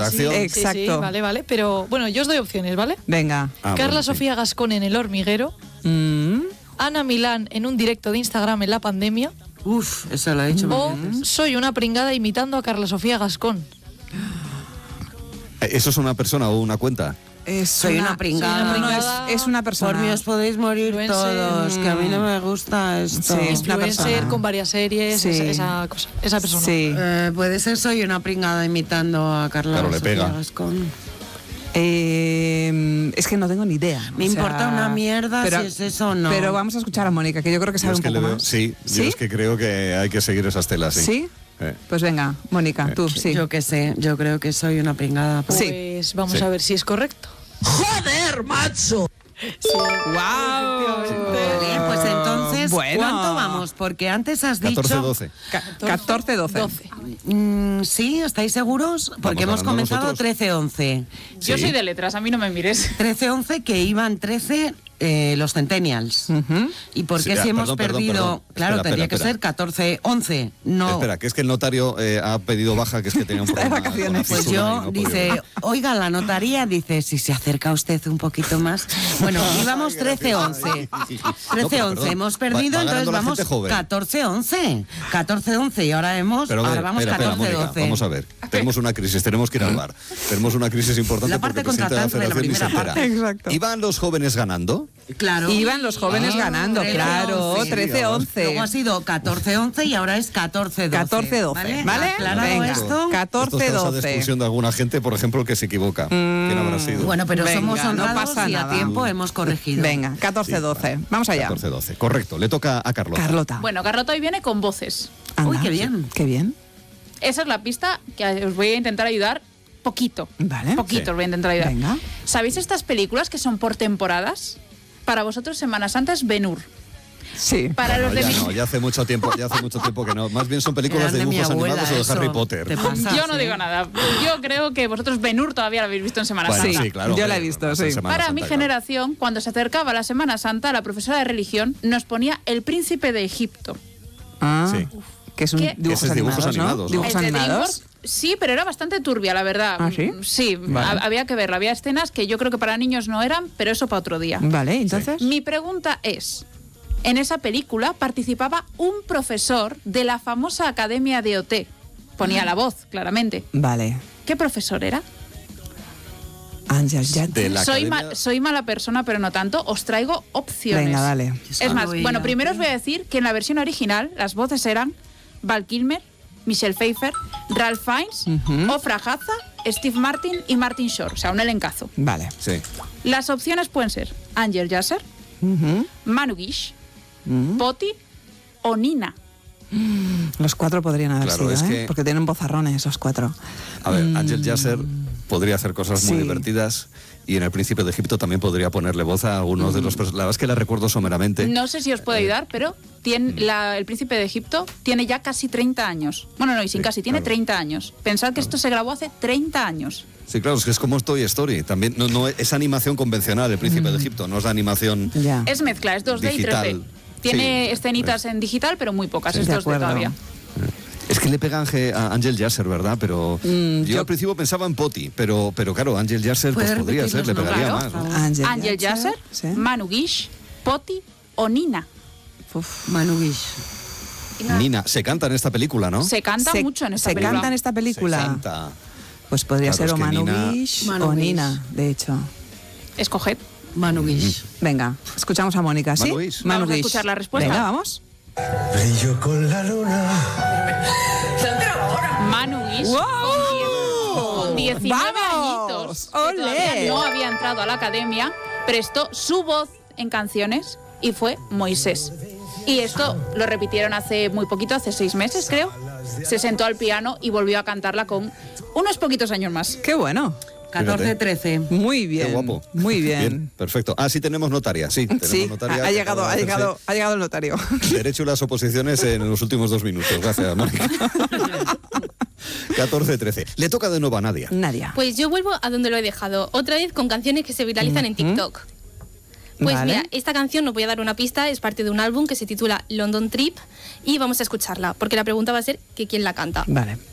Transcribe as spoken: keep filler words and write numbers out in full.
redacción. Sí, Exacto. sí, sí, vale, vale. Pero bueno, yo os doy opciones, ¿vale? Venga. Ah, Carla bueno, sí. Sofía Gascón en El Hormiguero. Mm. Ana Milán en un directo de Instagram en la pandemia. Uf, eso lo ha dicho O muchas veces. soy una pringada imitando a Carla Sofía Gascón. ¿Eso es una persona o una cuenta? Es Soy una pringada. soy una No, pringada. es, es una Por persona. mí os podéis morir Influencer. todos, que a mí no me gusta esto. Sí, es una Influencer persona. con varias series, Sí. esa, esa cosa, esa persona. Sí. Eh, puede ser soy una pringada imitando a Carla Claro, le Sofía pega. Gascón. Eh, es que no tengo ni idea. Me O sea, importa una mierda pero- si es eso o no. Pero vamos a escuchar a Mónica, que yo creo que Yo sabe es un que poco le veo- más. sí, yo es que creo que hay que seguir esas telas. Sí. ¿Sí? Eh. Pues venga, Mónica, tú, sí. Yo qué sé, yo creo que soy una pringada. Pues Sí. vamos Sí. a ver si es correcto. ¡Joder, macho! ¡Wow! Vale, pues entonces, Bueno. ¿cuánto vamos? Porque antes has dicho... catorce doce. catorce doce. doce. Mm, ¿Sí? ¿Estáis seguros? Porque hemos ganando comenzado nosotros. trece once. Yo Sí. soy de letras, a mí no me mires. trece once que iban trece eh, los centennials. Ujú. ¿Y por Sí, qué ah, si hemos perdón, perdón, perdido? perdón. Claro, Espera, tendría espera, que ser catorce once. No. Espera, que es que el notario eh, ha pedido baja, que es que tenía un Está de problema. vacaciones. con la Pues ficha y yo, no podía dice, venir. oiga, la notaría, dice, si se acerca usted un poquito más. Bueno, íbamos trece once. No, trece pero once, perdón. hemos Va- perdido, va entonces ganando la vamos gente joven. catorce once. catorce once y ahora hemos, Pero a ver, ahora vamos espera, espera, catorce Mónica, doce. vamos a ver. Tenemos una crisis, tenemos que ir al bar. Tenemos una crisis importante La parte porque el presidente de la contratante de la federación ni se primera entera. parte. Exacto. ¿Iban los jóvenes ganando? Claro. Iban los jóvenes Ah, ganando, trece claro, once. trece once. Luego ha sido catorce once y ahora es catorce doce. catorce doce, ¿vale? Aclarado Venga. esto. catorce Esto es causa de doce. expulsión de alguna gente, por ejemplo, que se equivoca. ¿Quién habrá sido? Bueno, pero Venga, somos no honrados pasa y a nada. tiempo hemos corregido. Venga, catorce doce. Vamos allá. catorce doce. Correcto. Le toca a Carlota. Carlota. Bueno, Carlota hoy viene con voces. Anda. Uy, qué bien. Qué bien. Esa es la pista que os voy a intentar ayudar poquito. Vale. Poquito Sí. os voy a intentar ayudar. Venga. ¿Sabéis estas películas que son por temporadas? Para vosotros Semana Santa es Ben-Hur. Sí. Para No, los de ya mi- no, ya hace mucho tiempo, ya hace mucho tiempo que no. Más bien son películas Eran de de mi dibujos abuela, animados o de eso. Harry Potter. Te pasa, Yo no sí. digo nada. Yo creo que vosotros Ben-Hur todavía lo habéis visto en Semana Bueno, Santa. sí, claro. Yo hombre, la he visto, va a ser sí. Semana Para Santa, mi claro. generación, cuando se acercaba la Semana Santa, la profesora de religión nos ponía El Príncipe de Egipto. Ah, Sí. que es un ¿Qué? dibujos Ese es dibujos animados, ¿no? animados, ¿no? Dibujos El de animados. DreamWorks, sí, pero era bastante turbia, la verdad. ¿Ah, sí? Sí, Vale. ha- había que verla. Había escenas que yo creo que para niños no eran, pero eso para otro día. Vale, entonces. Mi pregunta es, en esa película participaba un profesor de la famosa Academia de O T. Ponía la voz, claramente. Vale. ¿Qué profesor era? Ángel Jan. De la Soy, academia- ma- soy mala persona, pero no tanto. Os traigo opciones. Venga, dale. Es más, Uy, bueno, ya. primero os voy a decir que en la versión original las voces eran Val Kilmer, Michelle Pfeiffer, Ralph Fiennes, Ujú. Ofra Haza, Steve Martin y Martin Short. O sea, un elencazo. Vale. Sí. Las opciones pueden ser Angel Yasser, Ujú. Manu Guish, Mm. Poti o Nina. Los cuatro podrían haber Claro, sido, es ¿eh? que- Porque tienen bozarrones esos cuatro. A ver, Ángel Yasser podría hacer cosas muy Sí. divertidas y en El Príncipe de Egipto también podría ponerle voz a algunos de los personajes. La verdad es que la recuerdo someramente. No sé si os puedo ayudar, pero tiene, la- el Príncipe de Egipto tiene ya casi treinta años. Bueno, no, y sin Sí, casi, tiene claro. treinta años. Pensad que esto se grabó hace treinta años. Sí, claro, es que es como Toy Story. También no, no es animación convencional, El Príncipe de Egipto. No es la animación. Ya. Es mezcla, es dos D Digital. y tres D. Tiene Sí, escenitas en digital, pero muy pocas. Sí, es de dos D acuerdo. todavía. Es que le pega Ángel- a Ángel Yasser, ¿verdad? Pero Mm, yo, yo- al principio pensaba en Poti, pero, pero claro, Ángel Yasser pues, ¿Puedes podría ser, le repetirlos, no? pegaría Claro. más. ¿no? Ángel, Angel Yasser, Sí. Manu Guish, Poti o Nina. Uf. Manu Guish. Nina, se canta en esta película, ¿no? Se canta Se- mucho en esta se película. canta en esta película. Se canta. Pues podría Claro, ser es o que Manu Nina- Guish Manu o Guish. Nina, de hecho. Escoged. Manu Guish. Venga, escuchamos a Mónica, ¿sí? Manu Guish. Manu Vamos a Guish. escuchar la respuesta. Venga, vamos. Brillo con la luna. Manu Guish, ¡Wow! con, diez- con diecinueve ¡Vamos! añitos, que ¡Olé! todavía no había entrado a la academia, prestó su voz en canciones y fue Moisés. Y esto lo repitieron hace muy poquito, hace seis meses creo. Se sentó al piano y volvió a cantarla con unos poquitos años más. Qué bueno. catorce trece. Muy Qué bien. guapo. Muy bien. Perfecto. Ah, sí tenemos notaria, sí. Tenemos Sí, notaria ha que llegado, acaba ha de llegado, hacerse ha llegado el notario. Derecho y las oposiciones en los últimos dos minutos. Gracias, Mónica. catorce trece. Le toca de nuevo a Nadia. Nadia. Pues yo vuelvo a donde lo he dejado, otra vez con canciones que se viralizan en TikTok. Pues Vale. mira, esta canción, os voy a dar una pista, es parte de un álbum que se titula London Trip y vamos a escucharla, porque la pregunta va a ser que quién la canta. Vale.